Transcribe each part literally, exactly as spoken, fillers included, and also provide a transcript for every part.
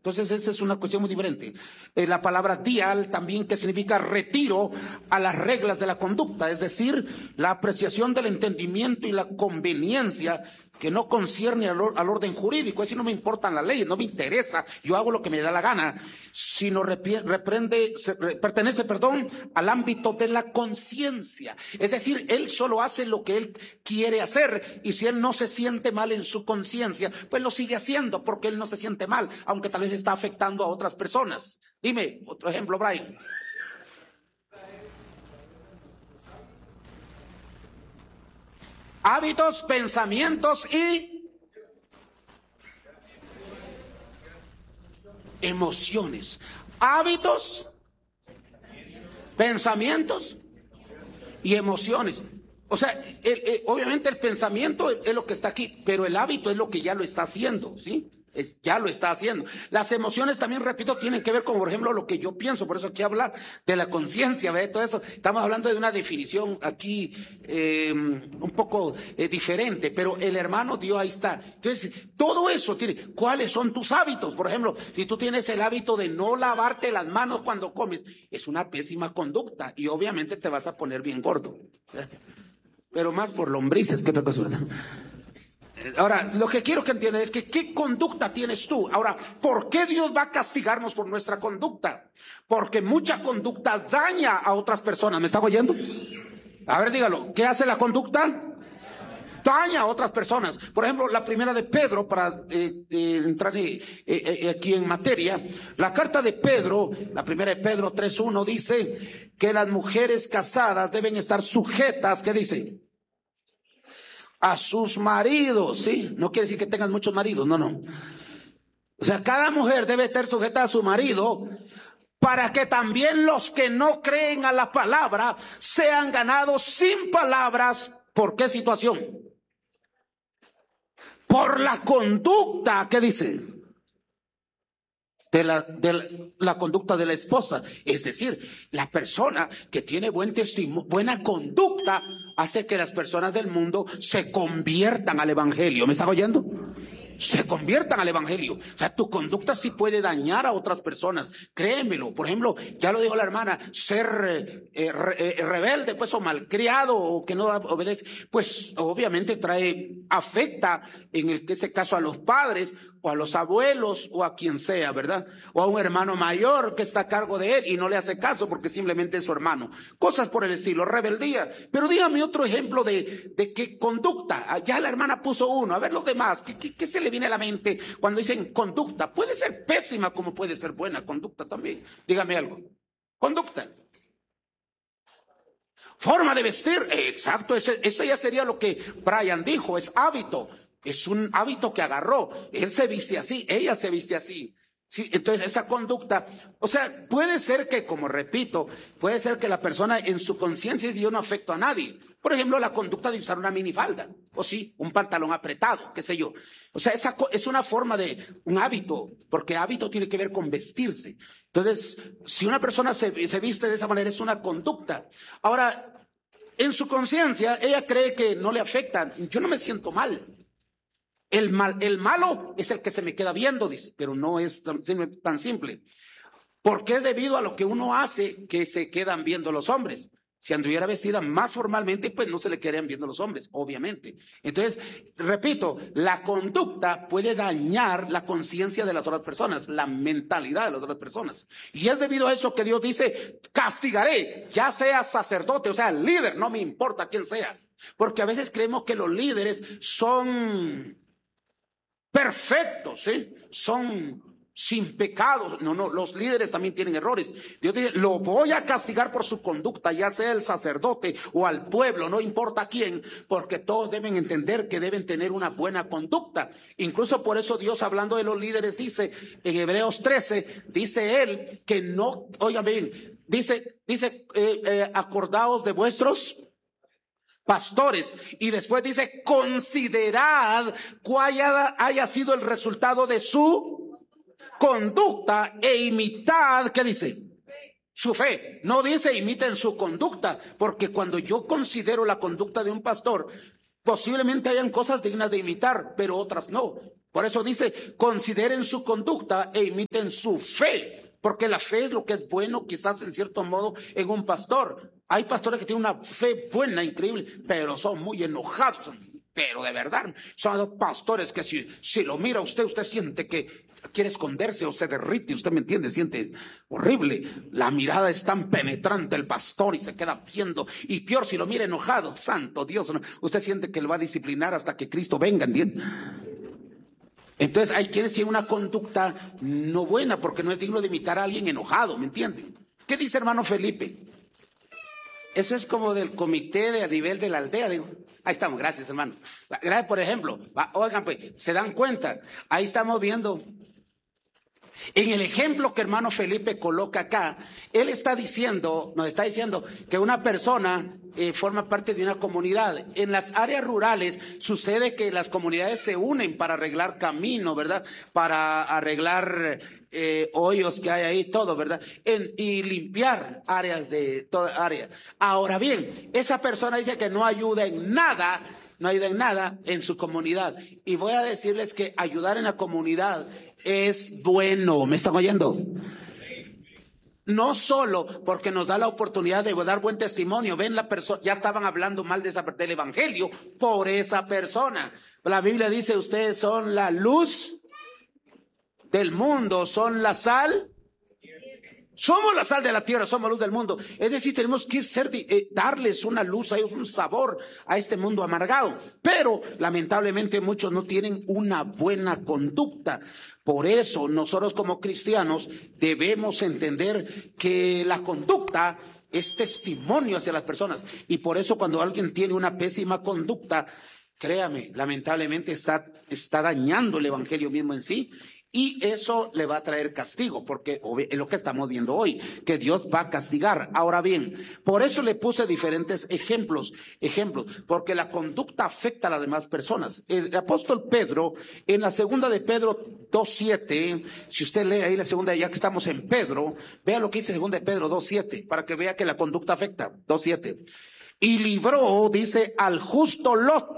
Entonces esa es una cuestión muy diferente. Eh, la palabra dial también, que significa retiro a las reglas de la conducta, es decir, la apreciación del entendimiento y la conveniencia que no concierne al, al orden jurídico. Es decir, no me importan las leyes, no me interesa, yo hago lo que me da la gana, sino reprende, se, re, pertenece, perdón, al ámbito de la conciencia. Es decir, él solo hace lo que él quiere hacer, y si él no se siente mal en su conciencia, pues lo sigue haciendo porque él no se siente mal, aunque tal vez está afectando a otras personas. Dime otro ejemplo, Brian. Hábitos, pensamientos y emociones. Hábitos, pensamientos y emociones. O sea, el, el, obviamente el pensamiento es lo que está aquí, pero el hábito es lo que ya lo está haciendo, ¿sí? Es, ya lo está haciendo. Las emociones también, repito, tienen que ver con, por ejemplo, lo que yo pienso. Por eso aquí hablar de la conciencia, ¿ve? Todo eso. Estamos hablando de una definición aquí eh, un poco eh, diferente, pero el hermano Dios ahí está. Entonces, todo eso tiene. ¿Cuáles son tus hábitos? Por ejemplo, si tú tienes el hábito de no lavarte las manos cuando comes, es una pésima conducta y obviamente te vas a poner bien gordo. Pero más por lombrices que otra cosa, ¿verdad? Ahora, lo que quiero que entiendan es que ¿qué conducta tienes tú? Ahora, ¿por qué Dios va a castigarnos por nuestra conducta? Porque mucha conducta daña a otras personas. ¿Me está oyendo? A ver, dígalo. ¿Qué hace la conducta? Daña a otras personas. Por ejemplo, la primera de Pedro, para eh, eh, entrar eh, eh, aquí en materia, la carta de Pedro, la primera de Pedro tres uno dice que las mujeres casadas deben estar sujetas, ¿qué dice? A sus maridos, ¿sí? No quiere decir que tengan muchos maridos, no, no. O sea, cada mujer debe estar sujeta a su marido para que también los que no creen a la palabra sean ganados sin palabras. ¿Por qué situación? Por la conducta, ¿qué dice? De la, de la, la conducta de la esposa. Es decir, la persona que tiene buen testimonio, buena conducta, hace que las personas del mundo se conviertan al evangelio. ¿Me están oyendo? Se conviertan al evangelio. O sea, tu conducta sí puede dañar a otras personas. Créemelo. Por ejemplo, ya lo dijo la hermana, ser eh, re, eh, rebelde, pues, o malcriado, o que no obedece, pues, obviamente trae, afecta, en el, este caso, a los padres, o a los abuelos, o a quien sea, ¿verdad? O a un hermano mayor que está a cargo de él y no le hace caso porque simplemente es su hermano. Cosas por el estilo, rebeldía. Pero dígame otro ejemplo de, de qué conducta. Ya la hermana puso uno. A ver los demás. ¿Qué, qué, qué se le viene a la mente cuando dicen conducta? Puede ser pésima como puede ser buena conducta también. Dígame algo. Conducta. Forma de vestir. Exacto. Ese, ese ya sería lo que Brian dijo. Es hábito. Es un hábito que agarró. Él se viste así, ella se viste así. Sí, entonces esa conducta, o sea, puede ser que, como repito, puede ser que la persona en su conciencia yo no afecto a nadie. Por ejemplo, la conducta de usar una minifalda, o sí, un pantalón apretado, qué sé yo. O sea, esa es una forma de, un hábito, porque hábito tiene que ver con vestirse. Entonces, si una persona se, se viste de esa manera, es una conducta. Ahora, en su conciencia, ella cree que no le afectan. Yo no me siento mal. El, mal, el malo es el que se me queda viendo, dice, pero no es tan, tan simple. Porque es debido a lo que uno hace que se quedan viendo los hombres. Si anduviera vestida más formalmente, pues no se le quedarían viendo los hombres, obviamente. Entonces, repito, la conducta puede dañar la conciencia de las otras personas, la mentalidad de las otras personas. Y es debido a eso que Dios dice, castigaré, ya sea sacerdote, o sea, líder, no me importa quién sea. Porque a veces creemos que los líderes son perfectos, ¿sí? Son sin pecados. No, no, los líderes también tienen errores. Dios dice, lo voy a castigar por su conducta, ya sea el sacerdote o al pueblo, no importa quién, porque todos deben entender que deben tener una buena conducta. Incluso por eso Dios, hablando de los líderes, dice en Hebreos trece, dice él que no, oigan bien, dice, dice, eh, eh, acordaos de vuestros pastores, y después dice, considerad cuál haya, haya sido el resultado de su conducta e imitad, ¿qué dice? Su fe. No dice imiten su conducta, porque cuando yo considero la conducta de un pastor, posiblemente hayan cosas dignas de imitar, pero otras no. Por eso dice, consideren su conducta e imiten su fe, porque la fe es lo que es bueno, quizás en cierto modo, en un pastor. Hay pastores que tienen una fe buena, increíble, pero son muy enojados, pero de verdad, son los pastores que si, si lo mira usted, usted siente que quiere esconderse o se derrite, usted me entiende, siente horrible. La mirada es tan penetrante el pastor y se queda viendo, y peor si lo mira enojado, santo Dios, ¿no? Usted siente que lo va a disciplinar hasta que Cristo venga, ¿entiende? Entonces hay quienes tienen una conducta no buena porque no es digno de imitar a alguien enojado, ¿me entienden? ¿Qué dice hermano Felipe? Eso es como del comité de a nivel de la aldea, digo. Ahí estamos, gracias hermano. Gracias, por ejemplo, oigan pues, se dan cuenta, ahí estamos viendo. En el ejemplo que hermano Felipe coloca acá, él está diciendo, nos está diciendo que una persona eh, forma parte de una comunidad. En las áreas rurales sucede que las comunidades se unen para arreglar caminos, ¿verdad? Para arreglar eh, hoyos que hay ahí, todo, ¿verdad? En, y limpiar áreas de toda área. Ahora bien, esa persona dice que no ayuda en nada, no ayuda en nada en su comunidad. Y voy a decirles que ayudar en la comunidad es bueno, ¿me están oyendo? No solo porque nos da la oportunidad de dar buen testimonio. Ven, la persona, ya estaban hablando mal de esa, del evangelio por esa persona. La Biblia dice, ustedes son la luz del mundo, son la sal. Somos la sal de la tierra, somos luz del mundo. Es decir, tenemos que ser, eh, darles una luz a ellos, un sabor a este mundo amargado. Pero lamentablemente muchos no tienen una buena conducta. Por eso nosotros como cristianos debemos entender que la conducta es testimonio hacia las personas. Y por eso cuando alguien tiene una pésima conducta, créame, lamentablemente está, está dañando el evangelio mismo en sí. Y eso le va a traer castigo, porque es lo que estamos viendo hoy, que Dios va a castigar. Ahora bien, por eso le puse diferentes ejemplos, ejemplos, porque la conducta afecta a las demás personas. El apóstol Pedro, en la segunda de Pedro dos siete, si usted lee ahí la segunda, ya que estamos en Pedro, vea lo que dice segunda de Pedro dos siete, para que vea que la conducta afecta, dos siete. Y libró, dice, al justo Lot,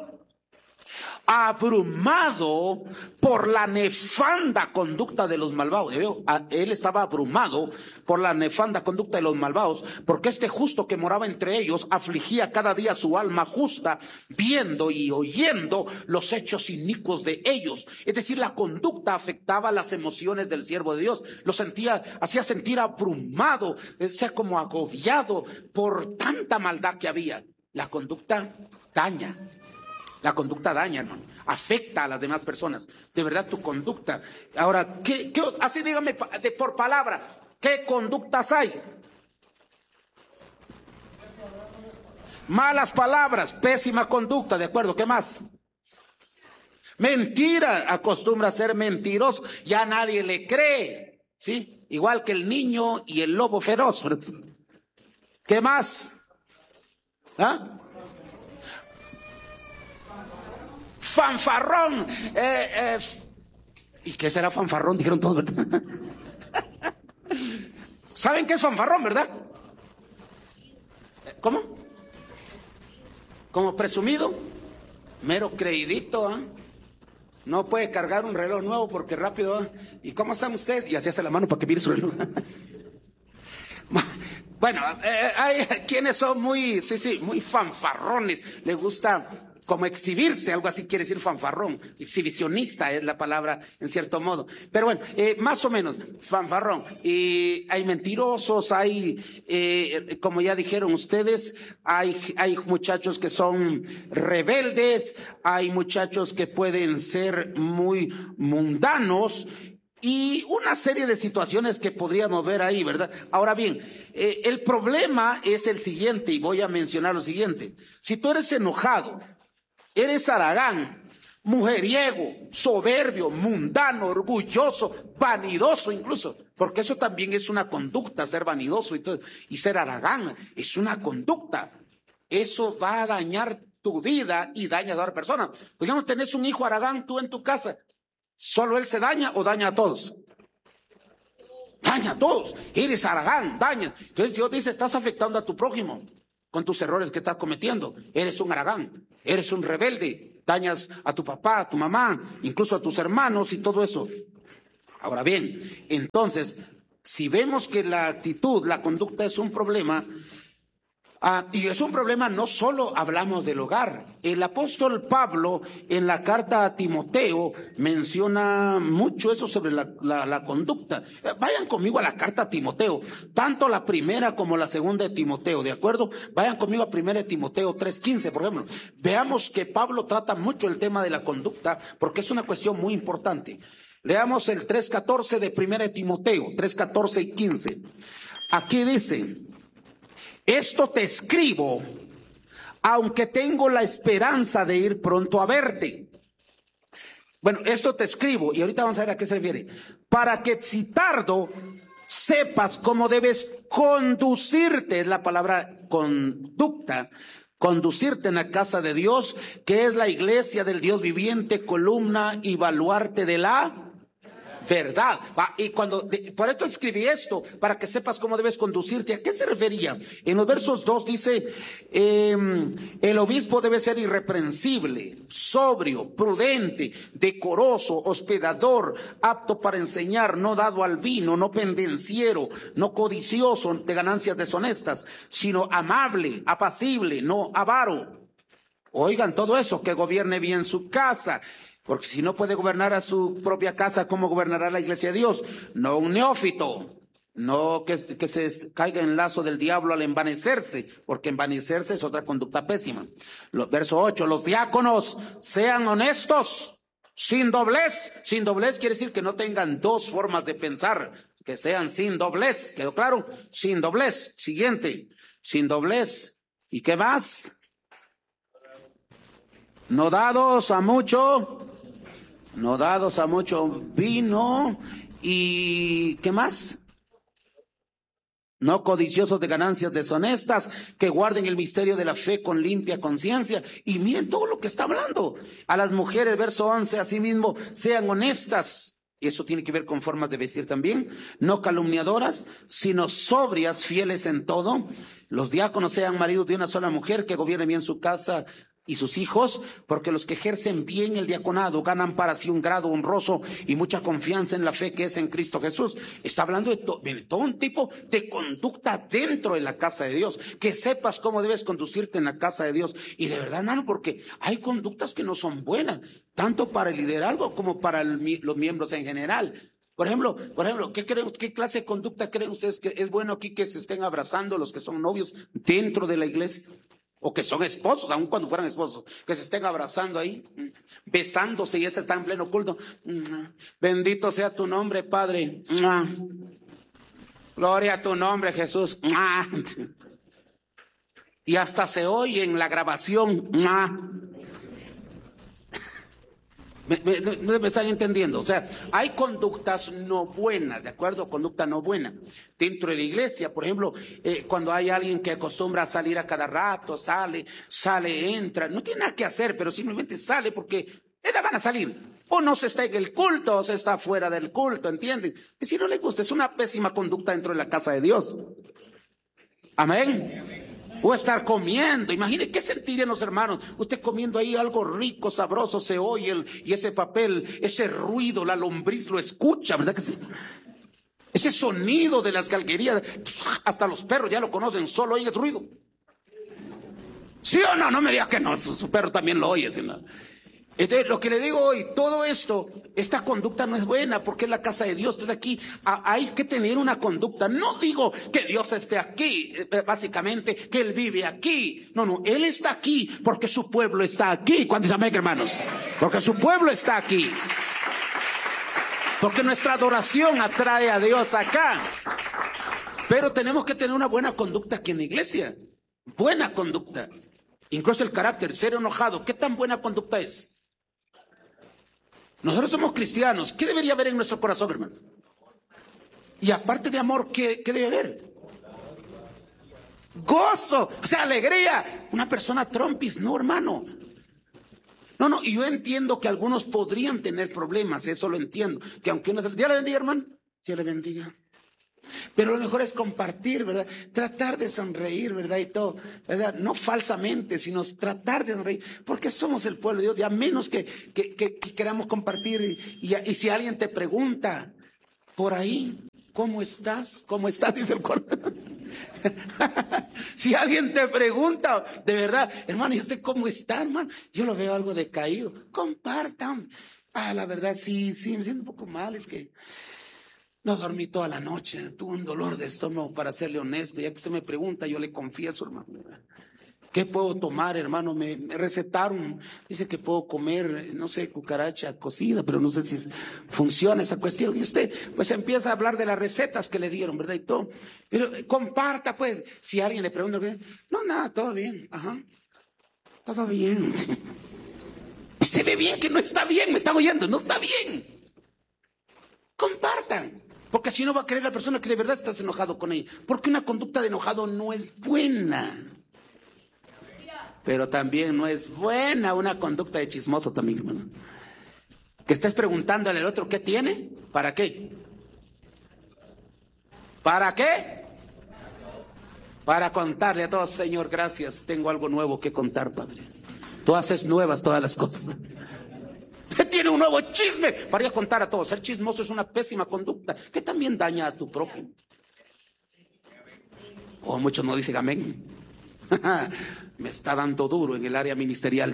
abrumado por la nefanda conducta de los malvados. Él estaba abrumado por la nefanda conducta de los malvados, porque este justo que moraba entre ellos afligía cada día su alma justa, viendo y oyendo los hechos inicuos de ellos. Es decir, la conducta afectaba las emociones del siervo de Dios, lo sentía, hacía sentir abrumado, o sea, como agobiado por tanta maldad que había. La conducta daña. La conducta daña, hermano, afecta a las demás personas. De verdad, tu conducta. Ahora, ¿qué, qué, así dígame de, por palabra, ¿qué conductas hay? Malas palabras, pésima conducta, ¿de acuerdo? ¿Qué más? Mentira, acostumbra a ser mentiroso, ya nadie le cree, ¿sí? Igual que el niño y el lobo feroz. ¿Qué más? ¿Ah? Fanfarrón. Eh, eh, ¿Y qué será fanfarrón? Dijeron todos, ¿verdad? ¿Saben qué es fanfarrón, verdad? ¿Cómo? Como presumido, mero creidito, ¿eh? No puede cargar un reloj nuevo porque rápido, ¿eh? ¿Y cómo están ustedes? Y así hace la mano para que mire su reloj. Bueno, eh, hay quienes son muy, sí, sí, muy fanfarrones, les gusta como exhibirse, algo así quiere decir fanfarrón, exhibicionista es la palabra en cierto modo. Pero bueno, eh, más o menos, fanfarrón. Y hay mentirosos, hay, eh, como ya dijeron ustedes, hay, hay muchachos que son rebeldes, hay muchachos que pueden ser muy mundanos, y una serie de situaciones que podríamos ver ahí, ¿verdad? Ahora bien, eh, el problema es el siguiente, y voy a mencionar lo siguiente. Si tú eres enojado, eres haragán, mujeriego, soberbio, mundano, orgulloso, vanidoso incluso, porque eso también es una conducta, ser vanidoso y, todo, y ser haragán, es una conducta. Eso va a dañar tu vida y daña a otra persona. Por ejemplo, tenés un hijo haragán tú en tu casa, ¿solo él se daña o daña a todos? Daña a todos, eres haragán, daña. Entonces Dios dice, estás afectando a tu prójimo con tus errores que estás cometiendo. Eres un haragán, eres un rebelde, dañas a tu papá, a tu mamá, incluso a tus hermanos y todo eso. Ahora bien, entonces, si vemos que la actitud, la conducta es un problema, Ah, y es un problema, no solo hablamos del hogar. El apóstol Pablo en la carta a Timoteo menciona mucho eso sobre la, la, la conducta. Eh, vayan conmigo a la carta a Timoteo, tanto la primera como la segunda de Timoteo, ¿de acuerdo? Vayan conmigo a primera de Timoteo tres quince, por ejemplo. Veamos que Pablo trata mucho el tema de la conducta porque es una cuestión muy importante. Leamos el tres catorce de primera de Timoteo, tres catorce y quince. Aquí dice: esto te escribo, aunque tengo la esperanza de ir pronto a verte. Bueno, esto te escribo, y ahorita vamos a ver a qué se refiere. Para que si tardo, sepas cómo debes conducirte, es la palabra conducta, conducirte en la casa de Dios, que es la iglesia del Dios viviente, columna y baluarte de la verdad. Va, y cuando, de, por esto escribí esto, para que sepas cómo debes conducirte. ¿A qué se refería? En los versos dos dice, eh, el obispo debe ser irreprensible, sobrio, prudente, decoroso, hospedador, apto para enseñar, no dado al vino, no pendenciero, no codicioso de ganancias deshonestas, sino amable, apacible, no avaro. Oigan todo eso, que gobierne bien su casa. Porque si no puede gobernar a su propia casa, ¿cómo gobernará la iglesia de Dios? No un neófito, no que, que se caiga en lazo del diablo al envanecerse, porque envanecerse es otra conducta pésima. Verso ocho, los diáconos sean honestos, sin doblez. Sin doblez quiere decir que no tengan dos formas de pensar, que sean sin doblez. ¿Quedó claro? Sin doblez. Siguiente, sin doblez. ¿Y qué más? No dados a mucho... No dados a mucho vino. ¿Y qué más? No codiciosos de ganancias deshonestas, que guarden el misterio de la fe con limpia conciencia. Y miren todo lo que está hablando. A las mujeres, verso once, asimismo, sean honestas. Y eso tiene que ver con formas de vestir también. No calumniadoras, sino sobrias, fieles en todo. Los diáconos sean maridos de una sola mujer, que gobierne bien su casa y sus hijos, porque los que ejercen bien el diaconado ganan para sí un grado honroso y mucha confianza en la fe que es en Cristo Jesús. Está hablando de, to, de todo un tipo de conducta dentro de la casa de Dios, que sepas cómo debes conducirte en la casa de Dios. Y de verdad, hermano, porque hay conductas que no son buenas, tanto para el liderazgo como para el, los miembros en general. Por ejemplo, por ejemplo, ¿qué creen, qué clase de conducta creen ustedes que es bueno aquí que se estén abrazando los que son novios dentro de la iglesia? O que son esposos, aun cuando fueran esposos, que se estén abrazando ahí, besándose, y ese está en pleno culto. Bendito sea tu nombre, Padre. Gloria a tu nombre, Jesús. Y hasta se oye en la grabación. ¿Me, me, me están entendiendo? O sea, hay conductas no buenas, ¿de acuerdo? Conducta no buena. Dentro de la iglesia, por ejemplo, eh, cuando hay alguien que acostumbra a salir a cada rato, sale, sale, entra, no tiene nada que hacer, pero simplemente sale porque le van a salir. O no se está en el culto, o se está fuera del culto, ¿entienden? Y si no le gusta, es una pésima conducta dentro de la casa de Dios. Amén. O estar comiendo. Imagine qué sentirían los hermanos. Usted comiendo ahí algo rico, sabroso, se oye el, y ese papel, ese ruido, la lombriz lo escucha, ¿verdad que sí? Ese sonido de las galguerías, hasta los perros ya lo conocen, solo oyen el ruido. ¿Sí o no? No me diga que no, su, su perro también lo oye. ¿Sí? Entonces, lo que le digo hoy, todo esto, esta conducta no es buena porque es la casa de Dios. Entonces aquí a, hay que tener una conducta. No digo que Dios esté aquí, básicamente, que Él vive aquí. No, no, Él está aquí porque su pueblo está aquí. ¿Cuántos amén, hermanos? Porque su pueblo está aquí. Porque nuestra adoración atrae a Dios acá. Pero tenemos que tener una buena conducta aquí en la iglesia. Buena conducta. Incluso el carácter, ser enojado. ¿Qué tan buena conducta es? Nosotros somos cristianos. ¿Qué debería haber en nuestro corazón, hermano? Y aparte de amor, ¿qué, qué debe haber? Gozo, o sea, alegría. Una persona trompis, no, hermano. No, no, y yo entiendo que algunos podrían tener problemas, eso lo entiendo. Que aunque uno se... Dios le bendiga, hermano. Dios le bendiga. Pero lo mejor es compartir, ¿verdad? Tratar de sonreír, ¿verdad? Y todo, ¿verdad? No falsamente, sino tratar de sonreír, porque somos el pueblo de Dios, y a menos que, que, que, que queramos compartir. Y, y, y si alguien te pregunta por ahí, ¿cómo estás? ¿Cómo estás? Dice el coro. Si alguien te pregunta, de verdad, hermano, ¿y usted cómo está, hermano? Yo lo veo algo decaído. Compartan. Ah, la verdad, sí, sí, me siento un poco mal, es que no dormí toda la noche, tuve un dolor de estómago, para serle honesto. Ya que usted me pregunta, yo le confieso, hermano. ¿Qué puedo tomar, hermano? Me, me recetaron, dice que puedo comer, no sé, cucaracha cocida, pero no sé si funciona esa cuestión. Y usted, pues, empieza a hablar de las recetas que le dieron, ¿verdad? Y todo. Pero eh, comparta, pues, si alguien le pregunta, no, nada, todo bien, ajá, todo bien. Y se ve bien que no está bien, me está oyendo, no está bien. Compartan. Porque si no va a creer la persona que de verdad estás enojado con ella. Porque una conducta de enojado no es buena. Pero también no es buena una conducta de chismoso también, hermano. Que estés preguntándole al otro qué tiene, ¿para qué? ¿Para qué? Para contarle a todos, Señor, gracias, tengo algo nuevo que contar, Padre. Tú haces nuevas todas las cosas. Tiene un nuevo chisme para ir a contar a todos. Ser chismoso es una pésima conducta que también daña a tu propio. O muchos no dicen amén. Me está dando duro en el área ministerial.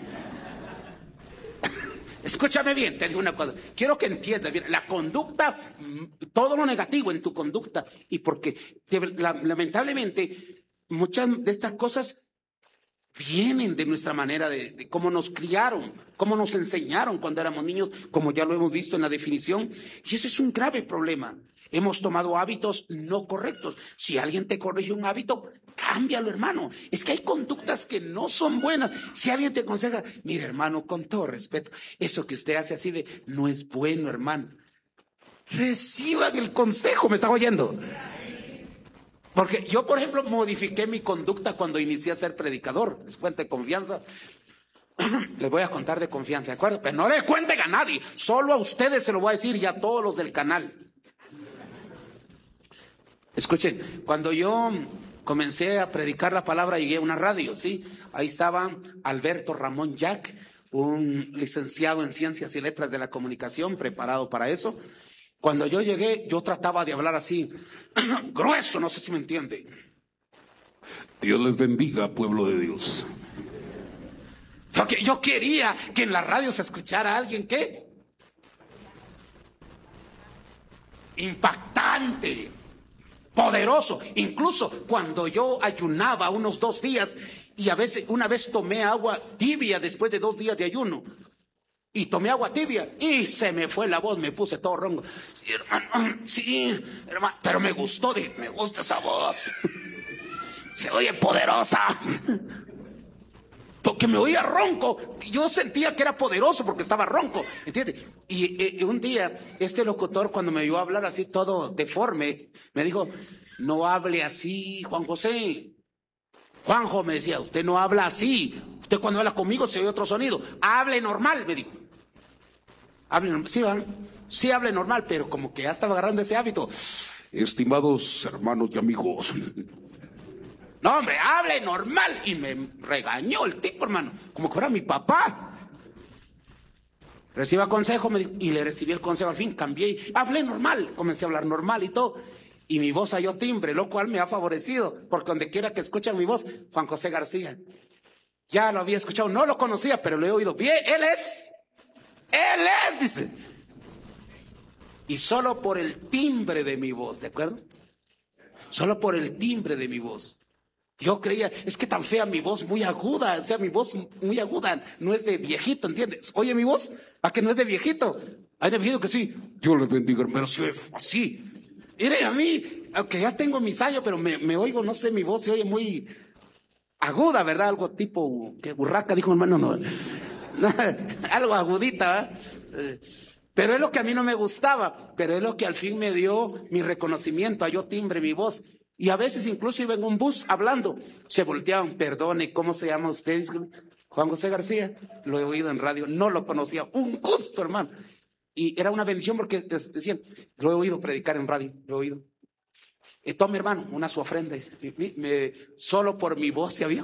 Escúchame bien, te digo una cosa. Quiero que entiendas bien. La conducta, todo lo negativo en tu conducta, y porque te, la, lamentablemente muchas de estas cosas vienen de nuestra manera de, de cómo nos criaron, cómo nos enseñaron cuando éramos niños, como ya lo hemos visto en la definición. Y ese es un grave problema. Hemos tomado hábitos no correctos. Si alguien te corrige un hábito, cámbialo, hermano. Es que hay conductas que no son buenas. Si alguien te aconseja, mire, hermano, con todo respeto, eso que usted hace así de, no es bueno, hermano. Reciban el consejo, ¿me está oyendo? Porque yo, por ejemplo, modifiqué mi conducta cuando inicié a ser predicador. Es fuente de confianza. Les voy a contar de confianza, ¿de acuerdo? Pero no le cuenten a nadie. Solo a ustedes se lo voy a decir y a todos los del canal. Escuchen, cuando yo comencé a predicar la palabra, llegué a una radio, ¿sí? Ahí estaba Alberto Ramón Jack, un licenciado en Ciencias y Letras de la Comunicación, preparado para eso. Cuando yo llegué, yo trataba de hablar así, grueso, no sé si me entiende. Dios les bendiga, pueblo de Dios. Yo quería que en la radio se escuchara a alguien que impactante, poderoso. Incluso cuando yo ayunaba unos dos días y a veces una vez tomé agua tibia después de dos días de ayuno. Y tomé agua tibia y se me fue la voz, me puse todo ronco. Sí, hermano, sí, hermano, pero me gustó, me gusta esa voz. Se oye poderosa. Porque me oía ronco. Yo sentía que era poderoso porque estaba ronco, ¿entiendes? Y, y un día, este locutor, cuando me vio hablar así todo deforme, me dijo, no hable así, Juan José. Juanjo, me decía, usted no habla así. Usted cuando habla conmigo se oye otro sonido. Hable normal, me dijo. Hable normal. Sí, ¿van? Sí, hable normal, pero como que ya estaba agarrando ese hábito. Estimados hermanos y amigos. No, hombre, hable normal. Y me regañó el tipo, hermano. Como que fuera mi papá. Reciba consejo, me dijo, y le recibí el consejo. Al fin cambié. Hablé normal. Comencé a hablar normal y todo. Y mi voz halló timbre, lo cual me ha favorecido. Porque donde quiera que escuchen mi voz, Juan José García. Ya lo había escuchado, no lo conocía, pero lo he oído. Bien, él es. Él es, dice. Y solo por el timbre de mi voz, ¿de acuerdo? Solo por el timbre de mi voz. Yo creía, es que tan fea mi voz, muy aguda, o sea, mi voz muy aguda, no es de viejito, ¿entiendes? Oye, mi voz, ¿a que no es de viejito? Hay de viejito que sí. Yo le bendiga, pero sí, así. Mire, a mí, aunque ya tengo mis años, pero me, me oigo, no sé, mi voz se oye muy aguda, ¿verdad? Algo tipo, que burraca, dijo mi hermano, no. Algo agudita, ¿verdad? Pero es lo que a mí no me gustaba, pero es lo que al fin me dio mi reconocimiento, halló timbre mi voz. Y a veces incluso iba en un bus hablando, se volteaban, perdone, ¿cómo se llama usted? Juan José García, lo he oído en radio, no lo conocía, un gusto, hermano. Y era una bendición porque decían, lo he oído predicar en radio, lo he oído. Eh, tome, hermano, una su ofrenda. Me, me, solo por mi voz, ¿ya vio?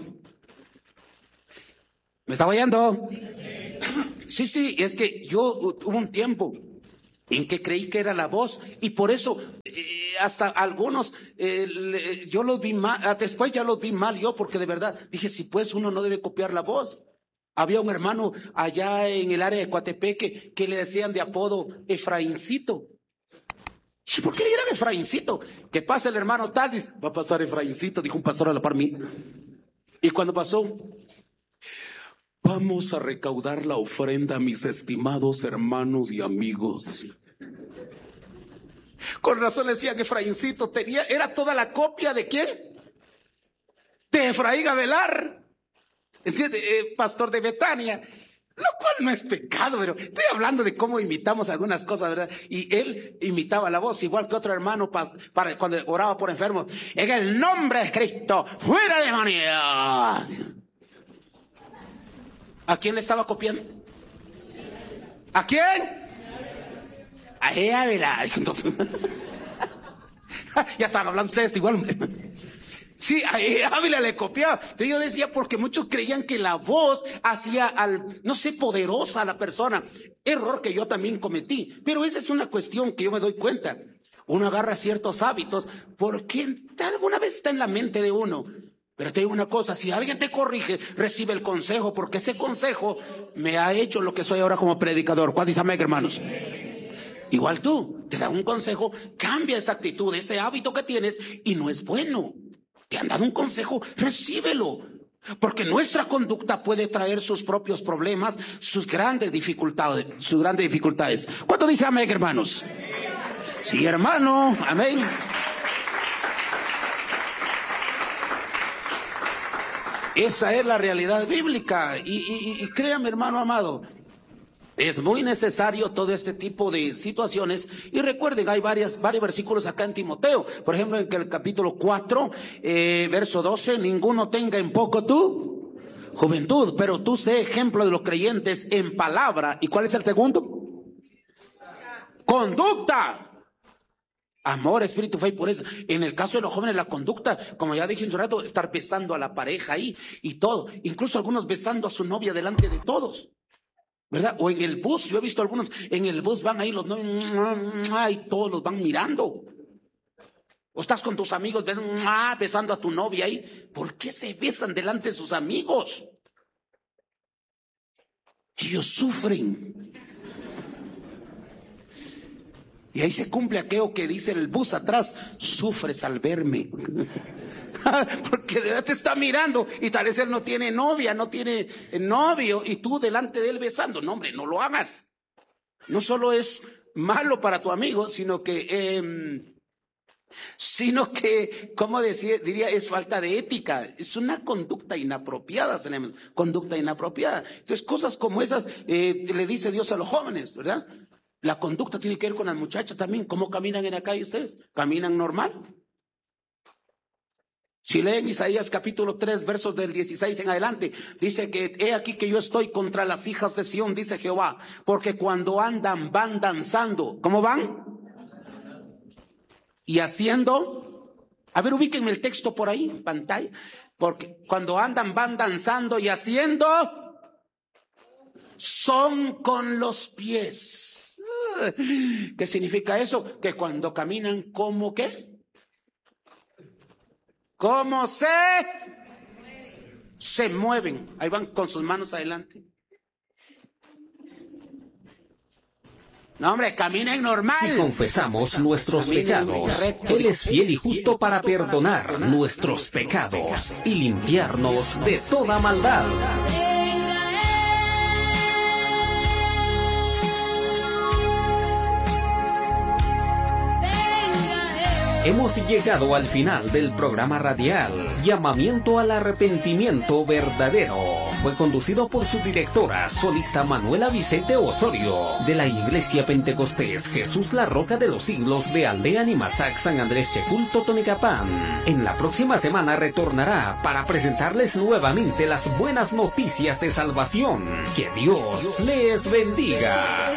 ¿Me está oyendo? Sí, sí, es que yo hubo un tiempo en que creí que era la voz y por eso eh, hasta algunos eh, le, yo los vi mal, después ya los vi mal yo, porque de verdad dije, si pues uno no debe copiar la voz. Había un hermano allá en el área de Coatepeque que le decían de apodo Efraincito. ¿Y por qué le dieron Efraincito? Que pasa el hermano tal, dice, va a pasar Efraincito, dijo un pastor a la par mí. Y cuando pasó, vamos a recaudar la ofrenda, mis estimados hermanos y amigos. Con razón le decían Efraincito, tenía, era toda la copia de ¿quién? De Efraín Avelar. ¿Entiende? Eh, pastor de Betania. Lo cual no es pecado, pero estoy hablando de cómo imitamos algunas cosas, ¿verdad? Y él imitaba la voz, igual que otro hermano para, para cuando oraba por enfermos. En el nombre de Cristo, fuera demonios. ¿A quién le estaba copiando? ¿A quién? A Ávila. Entonces, ya estaban hablando ustedes igual. Sí, a Ávila le copiaba. Entonces yo decía, porque muchos creían que la voz hacía al, no sé, poderosa a la persona. Error que yo también cometí. Pero esa es una cuestión que yo me doy cuenta. Uno agarra ciertos hábitos porque alguna vez está en la mente de uno. Pero te digo una cosa, si alguien te corrige, recibe el consejo, porque ese consejo me ha hecho lo que soy ahora como predicador. ¿Cuál dice amén, hermanos? Igual tú, te da un consejo, cambia esa actitud, ese hábito que tienes y no es bueno. Te han dado un consejo, recíbelo. Porque nuestra conducta puede traer sus propios problemas, sus grandes dificultades, sus grandes dificultades. ¿Cuánto dice amén, hermanos? Sí, hermano, amén. Esa es la realidad bíblica. Y, y, y créame, hermano amado, es muy necesario todo este tipo de situaciones. Y recuerden, hay varias, varios versículos acá en Timoteo. Por ejemplo, en el capítulo cuatro, eh, verso doce, ninguno tenga en poco tu juventud, pero tú sé ejemplo de los creyentes en palabra. ¿Y cuál es el segundo? Conducta. Amor, espíritu, fe y pureza. En el caso de los jóvenes, la conducta, como ya dije en su rato, estar besando a la pareja ahí y todo. Incluso algunos besando a su novia delante de todos. ¿Verdad? O en el bus, yo he visto algunos, en el bus van ahí los novios, y todos los van mirando. O estás con tus amigos, besando a tu novia ahí. ¿Por qué se besan delante de sus amigos? Ellos sufren. Y ahí se cumple aquello que dice el bus atrás, sufres al verme. Porque de verdad te está mirando y tal vez él no tiene novia, no tiene novio y tú delante de él besando. No, hombre, no lo hagas. No solo es malo para tu amigo, sino que, eh, sino que, ¿cómo decía, diría? Es falta de ética. Es una conducta inapropiada, tenemos conducta inapropiada. Entonces, cosas como esas eh, le dice Dios a los jóvenes, ¿verdad? La conducta tiene que ver con las muchachas también. ¿Cómo caminan en la calle ustedes? ¿Caminan normal? Si leen Isaías capítulo tres, versos del dieciséis en adelante, dice que he aquí que yo estoy contra las hijas de Sión, dice Jehová, porque cuando andan van danzando. ¿Cómo van? Y haciendo, a ver, ubíquenme el texto por ahí en pantalla, porque cuando andan van danzando y haciendo, son con los pies. ¿Qué significa eso? Que cuando caminan, ¿cómo qué? ¿Cómo se? Se mueven. Ahí van con sus manos adelante. No, hombre, caminen normal. Si confesamos nuestros pecados, Él es fiel y justo para perdonar nuestros pecados y limpiarnos de toda maldad. Hemos llegado al final del programa radial Llamamiento al Arrepentimiento Verdadero. Fue conducido por su directora, solista Manuela Vicente Osorio, de la Iglesia Pentecostés Jesús la Roca de los Siglos de Aldea Nimasac, San Andrés Checul, Totonicapán. En la próxima semana retornará para presentarles nuevamente las buenas noticias de salvación. Que Dios les bendiga.